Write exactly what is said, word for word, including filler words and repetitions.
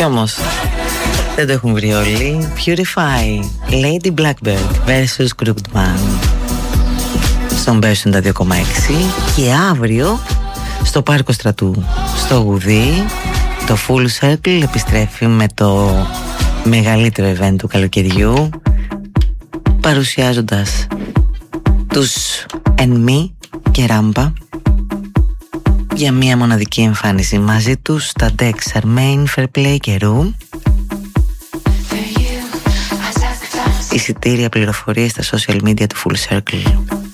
Κι όμως δεν το έχουν βρει όλοι. Purify, Lady Blackbird versus Crooked Man στον Μπέσου ογδόντα δύο κόμμα έξι. Και αύριο στο Πάρκο Στρατού στο Γουδί το Full Circle επιστρέφει με το μεγαλύτερο event του καλοκαιριού, παρουσιάζοντας τους Ενμή και Ράμπα για μία μοναδική εμφάνιση μαζί τους στα Dex, Armain, Fairplay και Room. Εισιτήρια, πληροφορίες στα social media του Full Circle.